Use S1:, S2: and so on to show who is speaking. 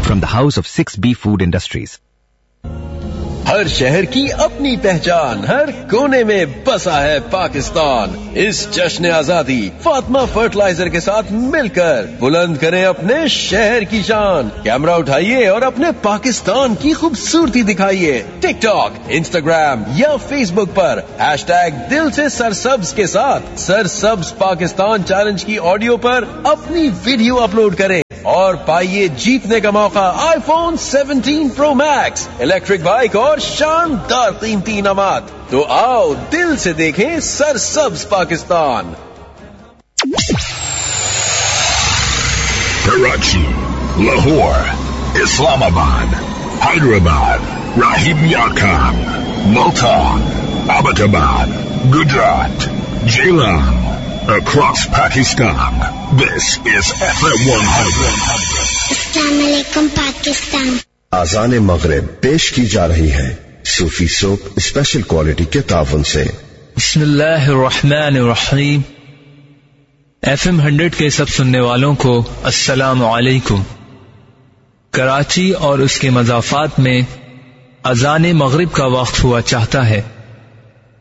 S1: from the house of 6B Food Industries.
S2: ہر شہر کی اپنی پہچان، ہر کونے میں بسا ہے پاکستان۔ اس جشن آزادی فاطمہ فرٹیلائزر کے ساتھ مل کر بلند کریں اپنے شہر کی شان۔ کیمرہ اٹھائیے اور اپنے پاکستان کی خوبصورتی دکھائیے۔ ٹک ٹاک، انسٹاگرام یا فیس بک پر #دل سے سرسبز کے ساتھ سرسبز پاکستان چیلنج کی آڈیو پر اپنی ویڈیو اپلوڈ کریں اور پائیے جیتنے کا موقع آئی phone 17 Pro Max، electric bike اور شاندار قیمتی انعامات۔ تو آؤ دل سے دیکھیں سرسبز پاکستان۔
S3: کراچی، لاہور، اسلام آباد، حیدرآباد، راہیم یارکان، ملتان، آباد، Gujarat, جیلان، across Pakistan. This is FM 100.
S4: السلام علیکم پاکستان۔
S5: آذان مغرب پیش کی جا رہی ہے صوفی سوپ اسپیشل کوالٹی کے تعاون سے۔
S6: بسم اللہ الرحمن الرحیم۔ FM 100 کے سب سننے والوں کو السلام علیکم۔ کراچی اور اس کے مضافات میں اذان مغرب کا وقت ہوا چاہتا ہے۔